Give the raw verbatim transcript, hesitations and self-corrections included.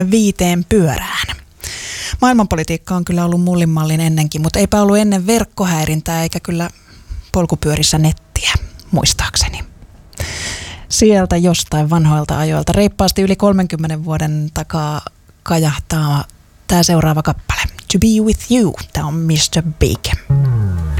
viiteen pyörään. Maailmanpolitiikka on kyllä ollut mullinmallin ennenkin, mutta eipä ollut ennen verkkohäirintää eikä kyllä polkupyörissä nettiä, muistaakseni. Sieltä jostain vanhoilta ajoilta reippaasti yli kolmenkymmenen vuoden takaa kajahtaa tämä seuraava kappale. To be with you. Tämä on mister Big.